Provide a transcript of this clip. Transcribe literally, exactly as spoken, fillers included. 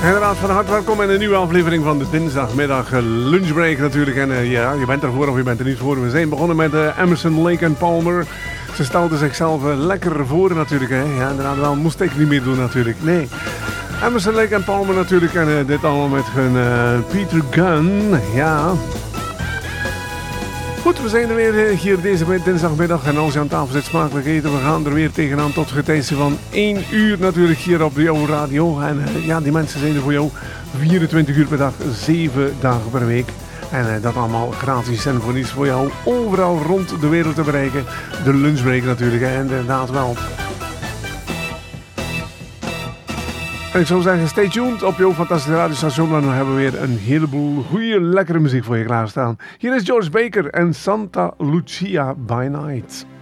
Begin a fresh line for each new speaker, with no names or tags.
Inderdaad, van harte welkom in een nieuwe aflevering van de dinsdagmiddag lunchbreak natuurlijk. En uh, ja, je bent er voor of je bent er niet voor. We zijn begonnen met uh, Emerson, Lake en Palmer. Ze stelden zichzelf uh, lekker voor natuurlijk. Hè. Ja, inderdaad, wel moest ik niet meer doen natuurlijk. Nee. Emerson, Lake en Palmer natuurlijk. En uh, dit allemaal met hun uh, Peter Gunn. Ja. Goed, we zijn er weer hier deze dinsdagmiddag en als je aan tafel zit smakelijk eten, we gaan er weer tegenaan tot getijden van één uur natuurlijk hier op de jouw radio. En uh, ja, die mensen zijn er voor jou vierentwintig uur per dag, zeven dagen per week. En uh, dat allemaal gratis en voor niets voor jou overal rond de wereld te bereiken. De lunchbreak natuurlijk, hè, inderdaad wel. En ik zou zeggen, stay tuned op jouw fantastische radiostation. Dan hebben we weer een heleboel goede, lekkere muziek voor je klaarstaan. Hier is George Baker en Santa Lucia by Night.